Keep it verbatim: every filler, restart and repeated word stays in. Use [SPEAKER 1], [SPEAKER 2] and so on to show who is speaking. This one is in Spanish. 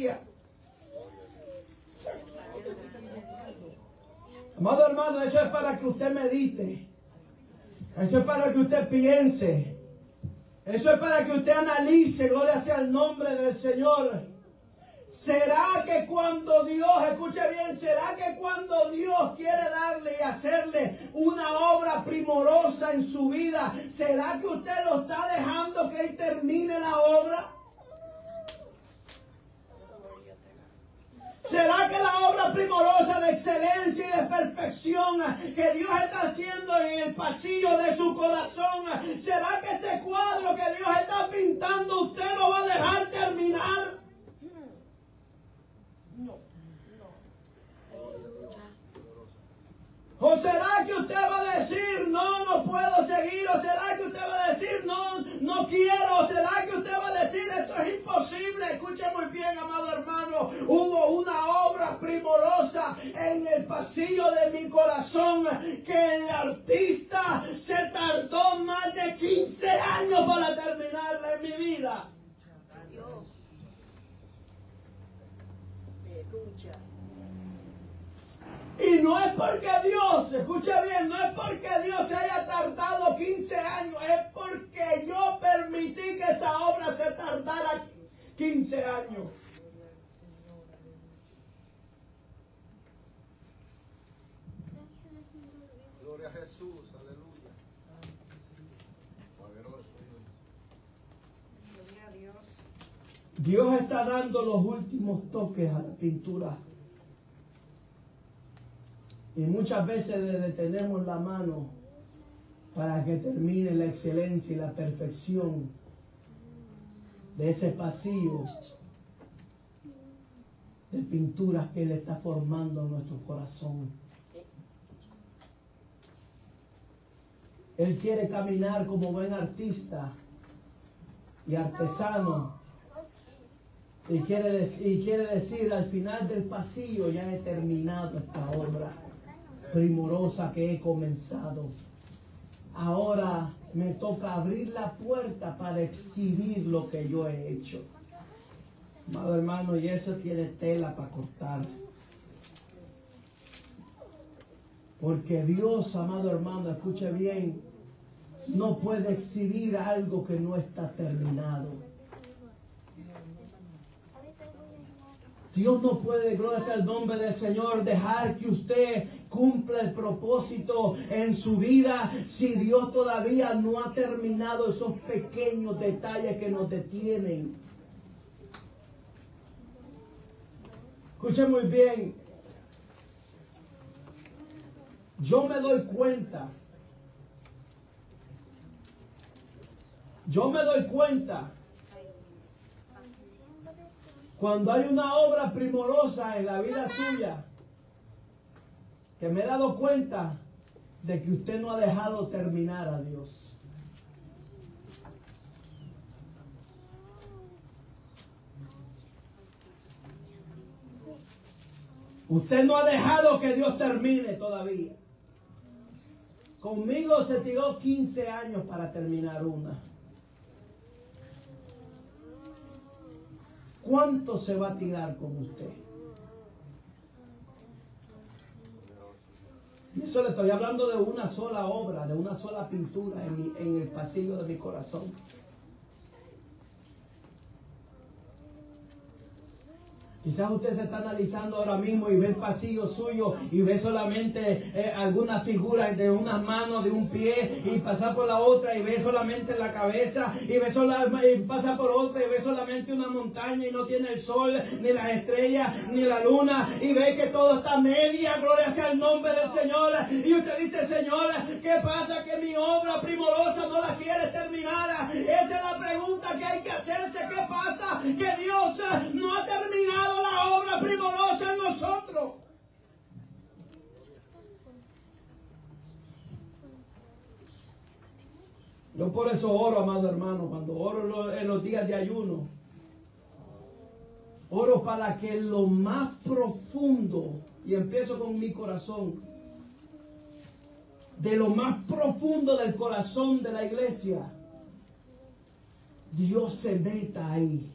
[SPEAKER 1] día. Amado hermano, eso es para que usted medite. Eso es para que usted piense. Eso es para que usted analice. Gloria sea el nombre del Señor. ¿Será que cuando Dios, escuche bien, será que cuando Dios quiere darle y hacerle una obra primorosa en su vida, será que usted lo está dejando que Él termine la obra? ¿Será que la obra primorosa de excelencia y de perfección que Dios está haciendo en el pasillo de su corazón, será que ese cuadro que Dios está pintando usted lo va a dejar terminar? No, no. ¿O será que usted va a decir, no, no puedo seguir? ¿O será que usted va a decir, no, no quiero? ¿O será que usted va a decir, esto es imposible? Escuche muy bien, amado hermano. Hubo una obra primorosa en el pasillo de mi corazón que el artista se tardó más de quince años para terminarla en mi vida.
[SPEAKER 2] Dios. Aleluya.
[SPEAKER 1] Y no es porque Dios, escuche bien, no es porque Dios se haya tardado quince años, es porque yo permití que esa obra se tardara quince años.
[SPEAKER 3] Gloria a Jesús, aleluya. Poderoso.
[SPEAKER 2] Gloria a Dios.
[SPEAKER 1] Dios está dando los últimos toques a la pintura. Y muchas veces le detenemos la mano para que termine la excelencia y la perfección de ese pasillo de pinturas que Él está formando en nuestro corazón. Él quiere caminar como buen artista y artesano. Y quiere, y quiere decir, al final del pasillo ya he terminado esta obra primorosa que he comenzado. Ahora me toca abrir la puerta para exhibir lo que yo he hecho. Amado hermano, y eso tiene tela para cortar. Porque Dios, amado hermano, escuche bien, no puede exhibir algo que no está terminado. Dios no puede, gloria sea el nombre del Señor, dejar que usted cumpla el propósito en su vida si Dios todavía no ha terminado esos pequeños detalles que nos detienen. Escuchen muy bien. Yo me doy cuenta. Yo me doy cuenta. Cuando hay una obra primorosa en la vida suya, que me he dado cuenta de que usted no ha dejado terminar a Dios. Usted no ha dejado que Dios termine todavía. Conmigo se tiró quince años para terminar una. ¿Cuánto se va a tirar con usted? Y eso le estoy hablando de una sola obra, de una sola pintura en, mi, en el pasillo de mi corazón. Quizás usted se está analizando ahora mismo y ve el pasillo suyo y ve solamente eh, algunas figuras de unas manos, de un pie, y pasa por la otra y ve solamente la cabeza y ve sola, y pasa por otra y ve solamente una montaña y no tiene el sol, ni las estrellas, ni la luna, y ve que todo está media, gloria sea el nombre del Señor. Y usted dice, Señor, ¿qué pasa que mi obra primorosa no la quiere terminar? Esa es la pregunta que hay que hacerse. ¿Qué pasa que Dios no ha terminado la obra primorosa en nosotros? Yo por eso oro, amado hermano, cuando oro en los días de ayuno, oro para que lo más profundo, y empiezo con mi corazón, de lo más profundo del corazón de la iglesia, Dios se meta ahí.